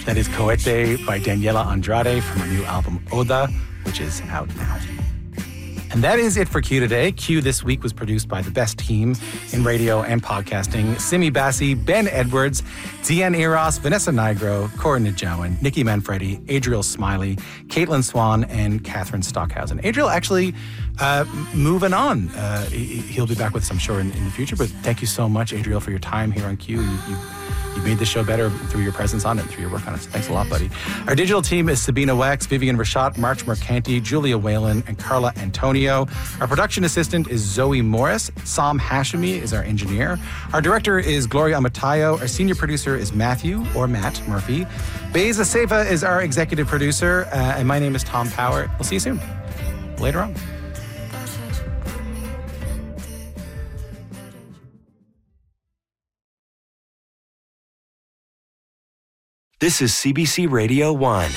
That is Cohete by Daniela Andrade from her new album Oda, which is out now. And that is it for Q today. Q this week was produced by the best team in radio and podcasting: Simi Bassi, Ben Edwards, Deanne Eros, Vanessa Nigro, Cora Najawan, Nikki Manfredi, Adriel Smiley, Caitlin Swan, and Catherine Stockhausen. Adriel actually moving on. He'll be back with us, I'm sure, in the future. But thank you so much, Adriel, for your time here on Q. You made the show better through your presence on it, through your work on it. So thanks a lot, buddy. Our digital team is Sabina Wex, Vivian Rashat, March Mercanti, Julia Whalen, and Carla Antonio. Our production assistant is Zoe Morris. Sam Hashimi is our engineer. Our director is Gloria Amatayo. Our senior producer is Matthew, or Matt Murphy. Beza Seva is our executive producer. And my name is Tom Power. We'll see you soon. Later on. This is CBC Radio 1.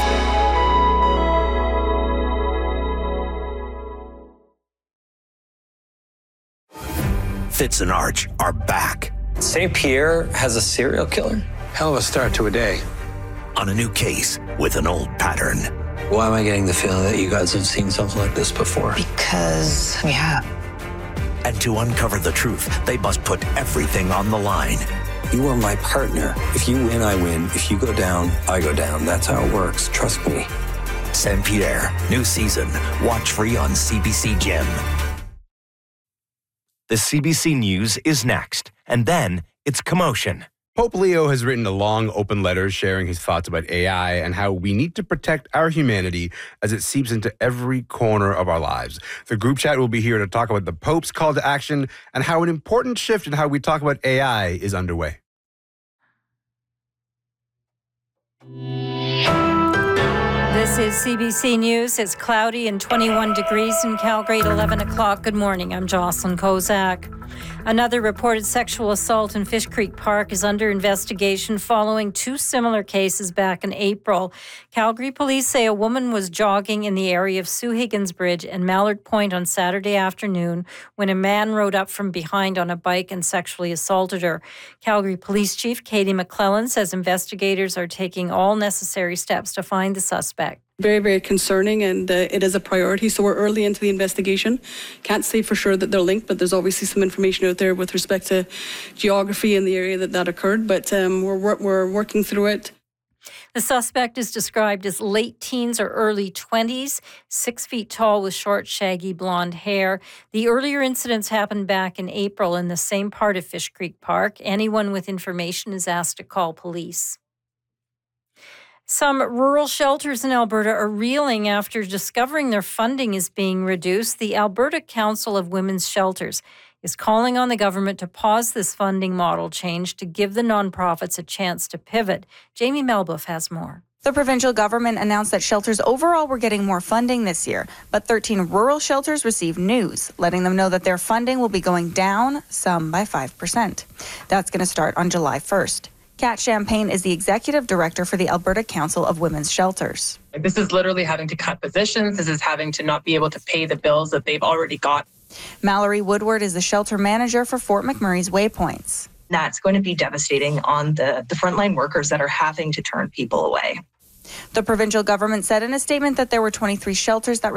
Fitz and Arch are back. St. Pierre has a serial killer? Hell of a start to a day. On a new case with an old pattern. Why am I getting the feeling that you guys have seen something like this before? Because we have. And to uncover the truth, they must put everything on the line. You are my partner. If you win, I win. If you go down, I go down. That's how it works. Trust me. St. Pierre, new season. Watch free on CBC Gem. The CBC News is next. And then it's Commotion. Pope Leo has written a long, open letter sharing his thoughts about AI and how we need to protect our humanity as it seeps into every corner of our lives. The group chat will be here to talk about the Pope's call to action and how an important shift in how we talk about AI is underway. This is CBC News. It's cloudy and 21 degrees in Calgary at 11 o'clock. Good morning. I'm Jocelyn Kozak. Another reported sexual assault in Fish Creek Park is under investigation following two similar cases back in April. Calgary police say a woman was jogging in the area of Sue Higgins Bridge and Mallard Point on Saturday afternoon when a man rode up from behind on a bike and sexually assaulted her. Calgary Police Chief Katie McClellan says investigators are taking all necessary steps to find the suspect. Very, very concerning, and it is a priority. So we're early into the investigation. Can't say for sure that they're linked, but there's obviously some information out there with respect to geography in the area that occurred. But we're working through it. The suspect is described as late teens or early 20s, 6 feet tall with short, shaggy blonde hair. The earlier incidents happened back in April in the same part of Fish Creek Park. Anyone with information is asked to call police. Some rural shelters in Alberta are reeling after discovering their funding is being reduced. The Alberta Council of Women's Shelters is calling on the government to pause this funding model change to give the nonprofits a chance to pivot. Jamie Melbuff has more. The provincial government announced that shelters overall were getting more funding this year, but 13 rural shelters received news, letting them know that their funding will be going down, some by 5%. That's going to start on July 1st. Kat Champagne is the executive director for the Alberta Council of Women's Shelters. This is literally having to cut positions. This is having to not be able to pay the bills that they've already got. Mallory Woodward is the shelter manager for Fort McMurray's Waypoints. That's going to be devastating on the frontline workers that are having to turn people away. The provincial government said in a statement that there were 23 shelters that